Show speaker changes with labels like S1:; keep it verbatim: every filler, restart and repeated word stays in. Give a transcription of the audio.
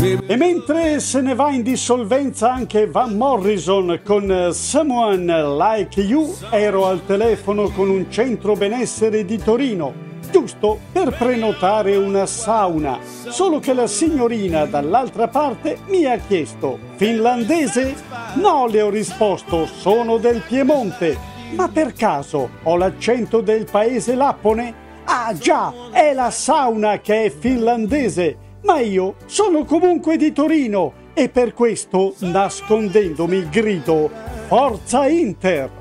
S1: E mentre se ne va in dissolvenza anche Van Morrison con Someone Like You, ero al telefono con un centro benessere di Torino, giusto per prenotare una sauna, solo che la signorina dall'altra parte mi ha chiesto: finlandese? No, le ho risposto, sono del Piemonte. Ma per caso ho l'accento del paese Lappone? Ah già, è la sauna che è finlandese, ma io sono comunque di Torino e per questo, nascondendomi, grido: Forza Inter!